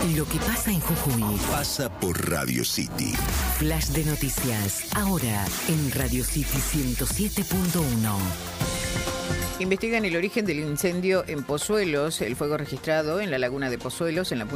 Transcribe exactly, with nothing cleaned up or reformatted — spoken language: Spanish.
Lo que pasa en Jujuy pasa por Radio City. Flash de noticias, ahora en Radio City ciento siete punto uno. Investigan el origen del incendio en Pozuelos, el fuego registrado en la laguna de Pozuelos, en la